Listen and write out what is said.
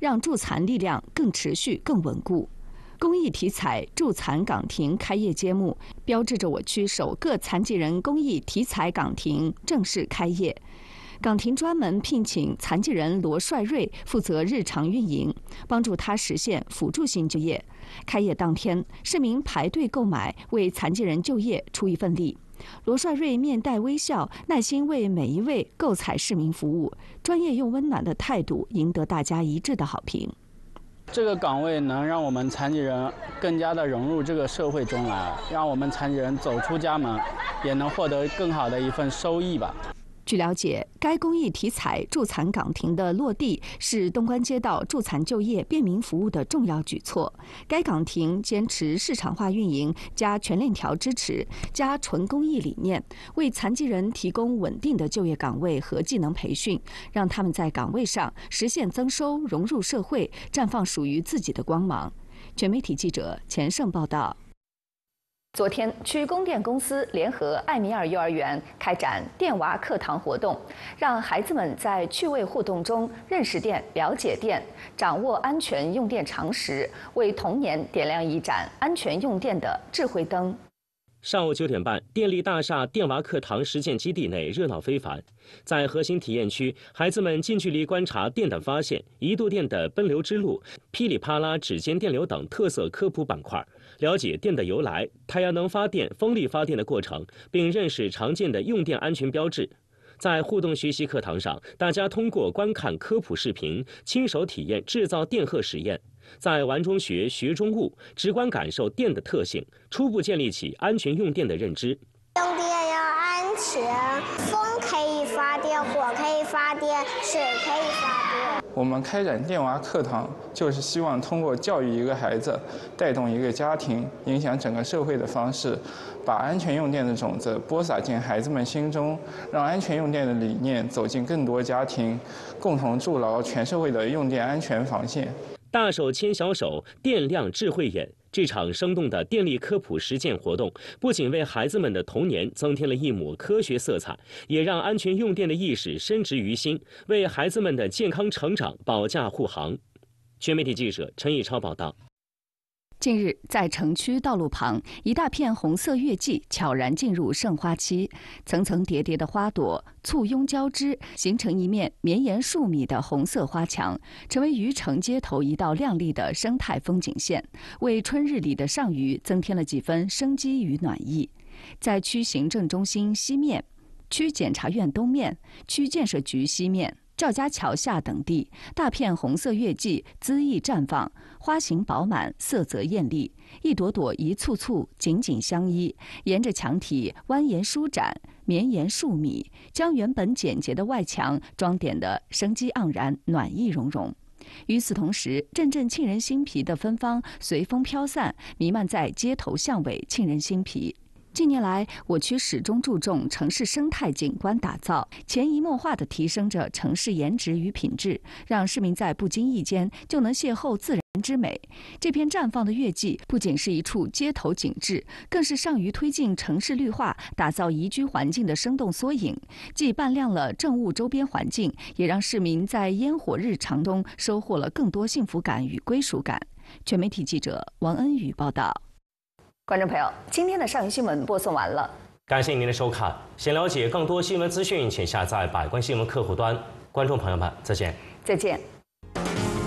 让助残力量更持续、更稳固。公益体彩助残岗亭开业揭幕，标志着我区首个残疾人公益体彩岗亭正式开业。岗亭专门聘请残疾人罗帅瑞负责日常运营，帮助他实现辅助性就业。开业当天，市民排队购买，为残疾人就业出一份力。罗帅瑞面带微笑，耐心为每一位购彩市民服务，专业又温暖的态度赢得大家一致的好评。 这个岗位能让我们残疾人更加的融入这个社会中来，让我们残疾人走出家门，也能获得更好的一份收益吧。 据了解，该公益体彩助残岗亭的落地是东关街道助残就业便民服务的重要举措。该岗亭坚持市场化运营加全链条支持加纯公益理念，为残疾人提供稳定的就业岗位和技能培训，让他们在岗位上实现增收、融入社会，绽放属于自己的光芒。全媒体记者钱胜报道。昨天，区供电公司联合艾米尔幼儿园开展电娃课堂活动，让孩子们在趣味互动中认识电、了解电，掌握安全用电常识，为童年点亮一盏安全用电的智慧灯。 上午9点半，电力大厦电娃课堂实践基地内热闹非凡。在核心体验区，孩子们近距离观察电的发现、一度电的奔流之路、噼里啪啦指尖电流等特色科普板块，了解电的由来、太阳能发电、风力发电的过程，并认识常见的用电安全标志。在互动学习课堂上，大家通过观看科普视频，亲手体验制造电荷实验。在玩中学，学中悟，直观感受电的特性，初步建立起安全用电的认知。 用电要安全，风可以发电，火可以发电，水可以发电。 我们开展电娃课堂，就是希望通过教育一个孩子，带动一个家庭，影响整个社会的方式，把安全用电的种子播撒进孩子们心中，让安全用电的理念走进更多家庭，共同筑牢全社会的用电安全防线。 大手牵小手，电亮智慧眼。这场生动的电力科普实践活动，不仅为孩子们的童年增添了一抹科学色彩，也让安全用电的意识深植于心，为孩子们的健康成长保驾护航。全媒体记者陈以超报道。 近日，在城区道路旁，一大片红色月季悄然进入盛花期，层层叠叠的花朵簇拥交织，形成一面绵延数米的红色花墙，成为渔城街头一道亮丽的生态风景线，为春日里的上虞增添了几分生机与暖意。在区行政中心西面、区检察院东面、区建设局西面、赵家桥下等地，大片红色月季恣意绽放，花型饱满，色泽艳丽，一朵朵一簇簇紧紧相依，沿着墙体蜿蜒舒展，绵延数米，将原本简洁的外墙装点得生机盎然，暖意融融。与此同时，阵阵沁人心脾的芬芳随风飘散，弥漫在街头巷尾，沁人心脾。近年来，我区始终注重城市生态景观打造，潜移默化地提升着城市颜值与品质，让市民在不经意间就能邂逅自然之美。这片绽放的月季不仅是一处街头景致，更是上虞推进城市绿化、打造宜居环境的生动缩影，既扮亮了政务周边环境，也让市民在烟火日常中收获了更多幸福感与归属感。全媒体记者王恩宇报道。观众朋友，今天的上虞新闻播送完了， 感谢您的收看。想了解更多新闻资讯，请下载百官新闻客户端。观众朋友们，再见。 再见。